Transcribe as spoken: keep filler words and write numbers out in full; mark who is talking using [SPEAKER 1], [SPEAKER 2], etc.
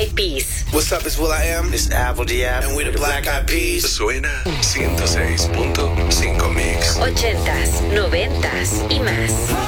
[SPEAKER 1] Eyed Peas.
[SPEAKER 2] What's up, it's Will I Am.
[SPEAKER 3] It's Apple Diab.
[SPEAKER 2] And we're the Black Eyed Peas.
[SPEAKER 4] Suena ciento seis punto cinco Mix.
[SPEAKER 1] Ochentas, noventas y más.